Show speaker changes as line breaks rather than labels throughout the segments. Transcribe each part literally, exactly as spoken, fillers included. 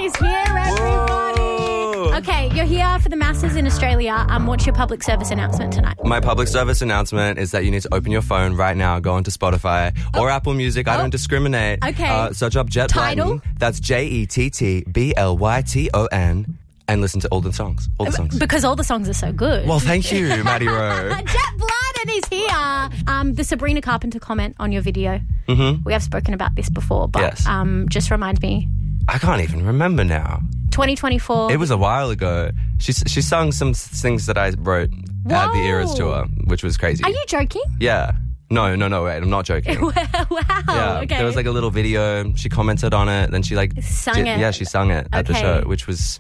is here, everybody.
Whoa.
Okay, you're here for the masses in Australia. Um, what's your public service announcement tonight?
My public service announcement is that you need to open your phone right now, go onto Spotify
Oh.
or Apple Music. I
Oh.
don't discriminate.
Okay.
Uh, search up Jet
Tidal?
Blyton. That's J E T T B L Y T O N. And listen to all the songs. All the songs.
Because all the songs are so good.
Well, thank you, Maddie Rowe.
Jet Blyton is here. Um, the Sabrina Carpenter comment on your video.
Mm-hmm.
We have spoken about this before, but
Yes.
um, just remind me.
I can't even remember now.
twenty twenty-four.
It was a while ago. She she sung some things that I wrote at the Eras
Whoa.
tour, which was crazy.
Are you joking?
Yeah. No, no, no, wait, I'm not joking.
wow.
Yeah,
Okay.
there was like a little video. She commented on it, then she like
Sung
did-
it.
Yeah, she sung it at the
Okay.
show, which was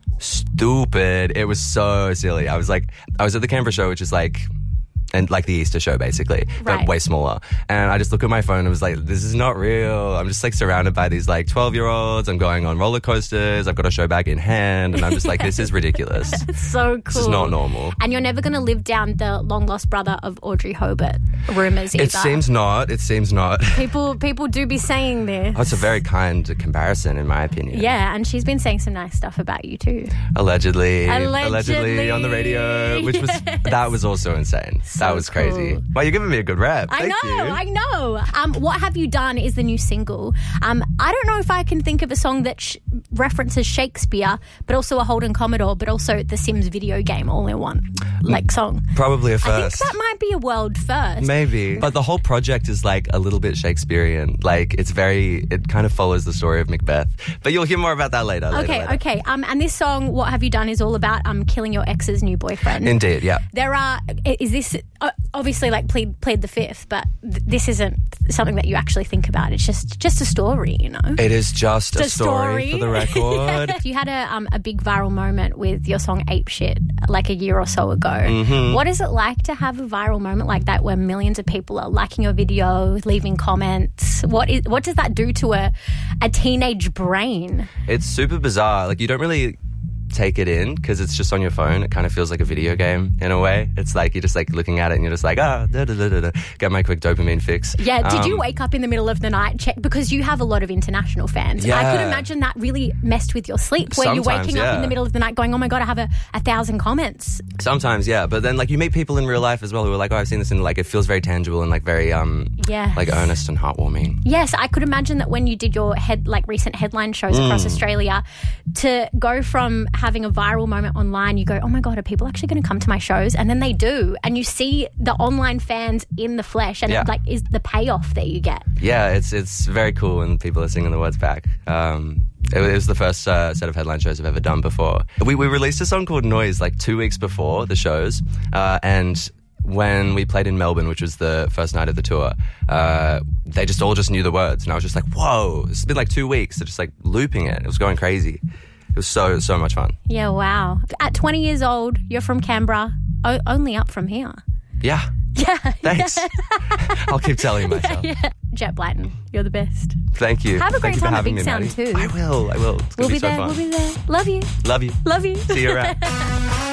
stupid. It was so silly. I was like, I was at the Canberra show, which is like, and like the Easter show basically,
Right.
but way smaller. And I just look at my phone and was like, this is not real. I'm just like surrounded by these like twelve year olds. I'm going on roller coasters. I've got a show bag in hand, and I'm just like, this is ridiculous.
It's so cool.
This is not normal.
And you're never going to live down the long lost brother of Audrey Hobart rumours either.
It seems not. It seems not.
people people do be saying this.
Oh, it's a very kind comparison, in my opinion.
Yeah, and she's been saying some nice stuff about you too.
Allegedly,
Allegedly.
on the radio, which was
Yes.
that was also insane.
So
that was crazy.
cool.
Well, you're giving me a good rap.
I
Thank
know,
you.
I know. Um, What Have You Done is the new single. Um, I don't know if I can think of a song that sh- references Shakespeare, but also a Holden Commodore, but also the Sims video game all in one, like song.
Probably a
I think
first.
that might be a world first.
Maybe. But the whole project is like a little bit Shakespearean. Like it's very, it kind of follows the story of Macbeth. But you'll hear more about that later. later,
Okay,
later.
okay. Um, and this song, What Have You Done, is all about um killing your ex's new boyfriend.
Indeed, yeah.
There are, is this, uh, obviously like plead, plead the fifth, but th- this isn't something that you actually think about. It's just just a story, you know?
It is just a
It's a
story,
story.
for the record.
You had a um, a big viral moment with your song Ape Shit like a year or so ago.
Mm-hmm.
What is it like to have a viral moment like that where millions of people are liking your video, leaving comments? What is what does that do to a a teenage brain?
It's super bizarre. Like you don't really take it in because it's just on your phone. It kind of feels like a video game in a way. It's like you're just like looking at it and you're just like, ah, da, da, da, da, da. Get my quick dopamine fix.
Yeah, did you
Um,
wake up in the middle of the night, check, because you have a lot of international fans. I
Yeah.
could imagine that really messed with your sleep, where you're
Sometimes,
waking up in
yeah.
the middle of the night going, oh my God, I have a, a thousand comments.
Sometimes, yeah. But then like you meet people in real life as well who are like, oh, I've seen this, and like it feels very tangible and like very um
Yes.
like earnest and heartwarming.
Yes, I could imagine that when you did your head like recent headline shows
Mm.
across Australia, to go from having a viral moment online, you go, oh my God, are people actually going to come to my shows? And then they do, and you see the online fans in the flesh, and
Yeah.
it like is the payoff that you get.
Yeah, it's it's very cool when people are singing the words back. Um, it, it was the first uh, set of headline shows I've ever done before. We we released a song called Noise like two weeks before the shows, uh, and when we played in Melbourne, which was the first night of the tour, uh, they just all just knew the words, and I was just like, whoa! It's been like two weeks. They're just like looping it. It was going crazy. It was so so much fun.
Yeah, wow. At twenty years old, you're from Canberra, o- only up from here.
Yeah.
Yeah.
Thanks. I'll keep telling myself.
Yeah. Jet Blyton, you're the best.
Thank you.
Have a
Thank
great
you for
time at
having
Big
me,
Sound
Maddie.
too.
I will. I will. It's
We'll
gonna
be
so
there.
fun.
We'll be there. Love you.
Love you.
Love you.
See you around.